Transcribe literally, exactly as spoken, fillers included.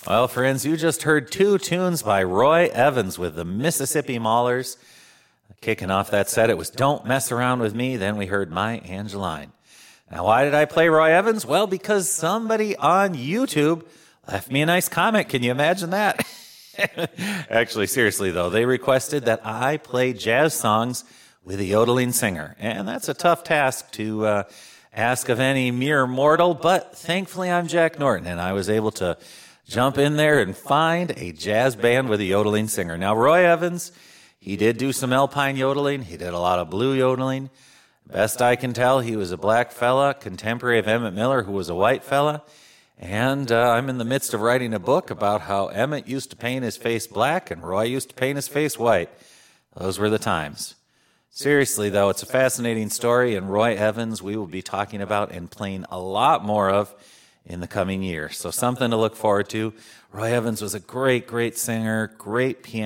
Well, friends, you just heard two tunes by Roy Evans with the Mississippi Maulers. Kicking off that set, it was Don't Mess Around With Me. Then we heard My Angeline. Now, why did I play Roy Evans? Well, because somebody on YouTube left me a nice comment. Can you imagine that? Actually, seriously, though, they requested that I play jazz songs with a yodeling singer. And that's a tough task to uh, ask of any mere mortal, but thankfully I'm Jack Norton, and I was able to jump in there and find a jazz band with a yodeling singer. Now, Roy Evans, he did do some alpine yodeling. He did a lot of blue yodeling. Best I can tell, he was a black fella, contemporary of Emmett Miller, who was a white fella. And uh, I'm in the midst of writing a book about how Emmett used to paint his face black and Roy used to paint his face white. Those were the times. Seriously, though, it's a fascinating story, and Roy Evans we will be talking about and playing a lot more of in the coming year. So something to look forward to. Roy Evans was a great, great singer, great pianist.